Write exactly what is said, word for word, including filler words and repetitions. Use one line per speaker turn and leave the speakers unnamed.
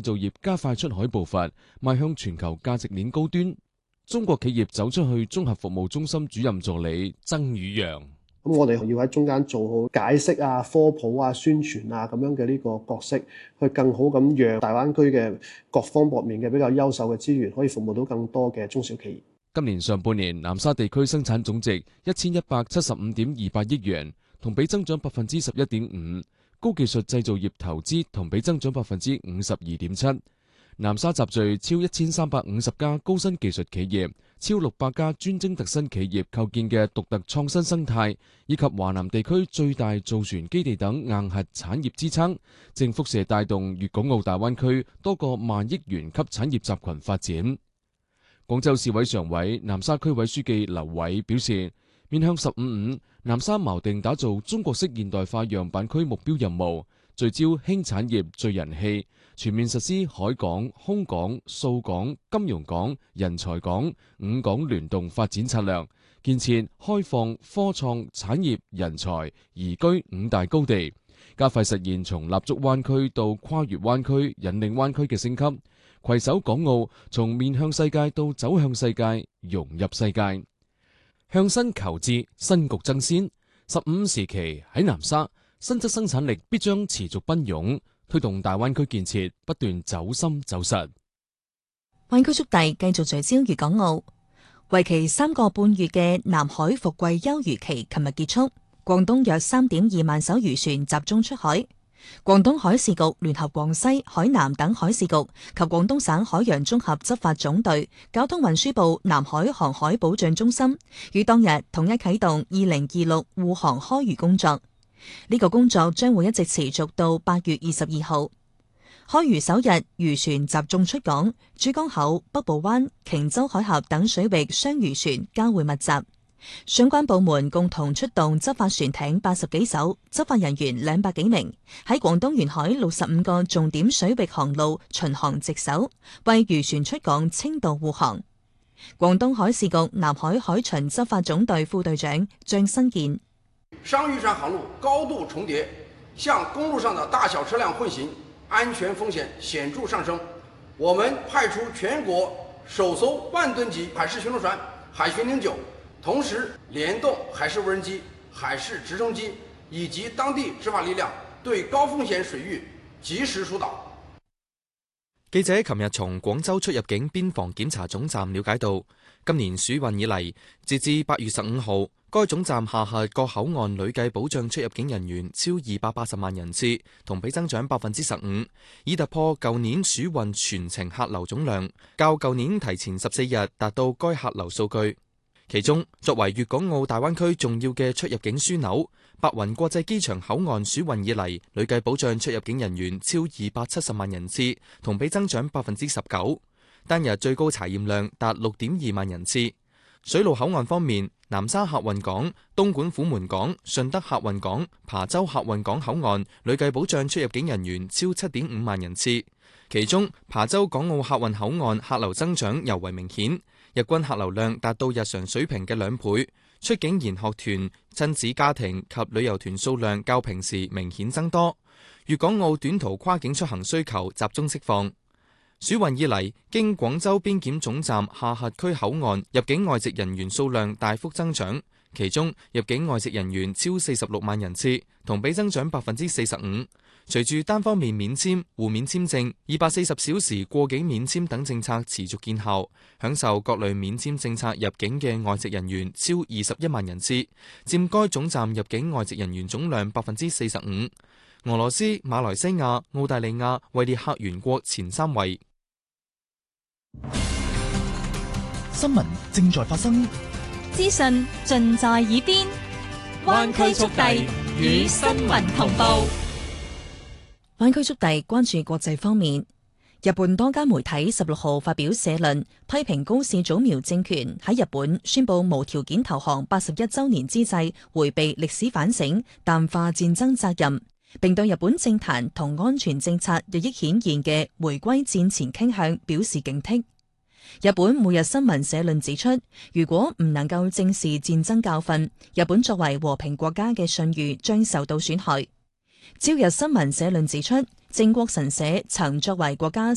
造業加快出海步伐，邁向全球價值鏈高端。中國企業走出去綜合服務中心主任助理曾宇陽。
咁我哋要喺中間做好解釋啊、科普啊、宣傳啊咁樣嘅呢個角色，去更好咁讓大灣區嘅各方面嘅比較優秀嘅資源，可以服務到更多嘅中小企業。
今年上半年，南沙地區生產總值一千一百七十五點二八億元，同比增長百分之十一點五。高技術製造業投資同比增長百分之五十二點七。南沙集聚超一千三百五十家高新技術企業，超六百家專精特新企業構建嘅獨特創新生態，以及華南地區最大造船基地等硬核產業支撐，正輻射帶動粵港澳大灣區多個萬億元級產業集群發展。廣州市委常委、南沙區委書記劉偉表示，面向十五五，南沙錨定打造中國式現代化樣板區目標任務，聚焦輕產業聚人氣，全面實施海港、空港、數港、金融港、人才港五港聯動發展策略，建設開放、科創、產業、人才、宜居五大高地，加快實現從立足灣區到跨越灣區、引領灣區嘅升級，攜手港澳從面向世界到走向世界、融入世界。向新求智，新局爭先。十五時期喺南沙，新質生產力必將持續奔湧，推動大灣區建設不斷走深走實。
灣區速遞繼續聚焦粵港澳，為期三個半月嘅南海伏季休漁期琴日結束，廣東約三點二萬艘漁船集中出海。廣東海事局聯合廣西、海南等海事局及廣東省海洋綜合執法總隊、交通運輸部南海航海保障中心於當日統一啟動二零二六護航開漁工作。呢個工作將會一直持續到八月二十二號。開漁首日，漁船集中出港，珠江口、北部灣、瓊州海峽等水域雙漁船交匯密集。相關部門共同出動執法船艇八十幾艘，執法人員兩百幾名，喺廣東沿海六十五個重點水域航路巡航值守，為漁船出港清道護航。廣東海事局南海海巡執法總隊副隊長張新健：
商漁船航路高度重疊，向公路上的大小車輛混行，安全風險顯著上升。我們派出全國首艘萬噸級海事巡邏船海巡零九，同時聯動海事無人機、海事直升機以及當地執法力量，對高風險水域及時疏導。
記者琴日從廣州出入境邊防檢查總站了解到，今年暑運以嚟，截至八月十五號，該總站下轄各口岸累計保障出入境人員超二百八十萬人次，同比增長百分之十五，已突破舊年暑運全程客流總量，較舊年提前十四日達到該客流數據。其中，作為粵港澳大灣區重要嘅出入境樞紐，白雲國際機場口岸暑運以嚟，累計保障出入境人員超二百七十萬人次，同比增長百分之十九。單日最高查驗量達六點二萬人次。水路口岸方面，南沙客運港、東莞虎門港、順德客運港、琶洲客運港口岸累計保障出入境人員超七點五萬人次。其中，琶洲港澳客運口岸客流增長尤為明顯。日均客流量達到日常水平嘅兩倍，出境研學團、親子家庭及旅遊團數量較平時明顯增多。粵港澳短途跨境出行需求集中釋放。暑運以嚟，經廣州邊檢總站下轄區口岸入境外籍人員數量大幅增長，其中入境外籍人員超四十六萬人次，同比增長百分之四十五。隨住單方面免簽、互免簽證、二百四十小時過境免簽等政策持續見效，享受各類免簽政策入境嘅外籍人員超二十一萬人次，佔該總站入境外籍人員總量百分之四十五。俄羅斯、馬來西亞、澳大利亞位列客源國前三位。
新聞正在發生，
資訊盡在耳邊，灣區速遞與新聞同步。
灣區速遞關注國際方面，日本多家媒體十六號發表社論，批評高市早苗政權喺日本宣布無條件投降八十一週年之際，迴避歷史反省，淡化戰爭責任，並對日本政壇同安全政策日益顯現嘅回歸戰前傾向表示警惕。日本每日新聞社論指出，如果唔能夠正視戰爭教訓，日本作為和平國家嘅信譽將受到損害。朝日新聞社論指出，靖國神社曾作為國家